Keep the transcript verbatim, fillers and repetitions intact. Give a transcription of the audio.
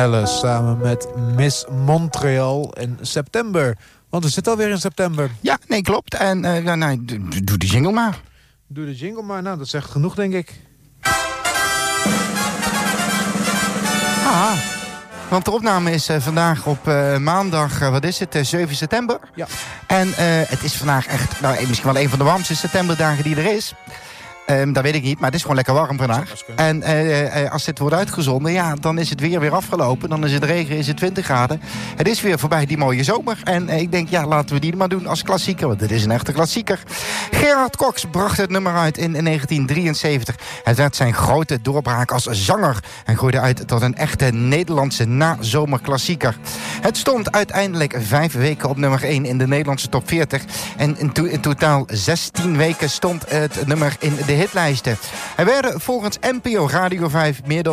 Samen met Miss Montreal in september. Want we zitten alweer in september. Ja, nee, klopt. En uh, nou, nou, doe de jingle maar. Doe de jingle maar. Nou, dat zegt genoeg, denk ik. Ah, want de opname is uh, vandaag op uh, maandag, uh, wat is het, uh, zeven september. Ja. En uh, het is vandaag echt, nou, misschien wel een van de warmste septemberdagen die er is. Um, dat weet ik niet, maar het is gewoon lekker warm vandaag. En uh, uh, als dit wordt uitgezonden, ja, dan is het weer weer afgelopen. Dan is het regen, is het twintig graden. Het is weer voorbij die mooie zomer. En uh, ik denk, ja, laten we die maar doen als klassieker. Want dit is een echte klassieker. Gerard Cox bracht het nummer uit in negentien drieënzeventig. Het werd zijn grote doorbraak als zanger. En groeide uit tot een echte Nederlandse nazomerklassieker. Het stond uiteindelijk vijf weken op nummer één in de Nederlandse top veertig. En in, to- in totaal zestien weken stond het nummer in de hitlijsten. Er werden volgens N P O Radio vijf meer dan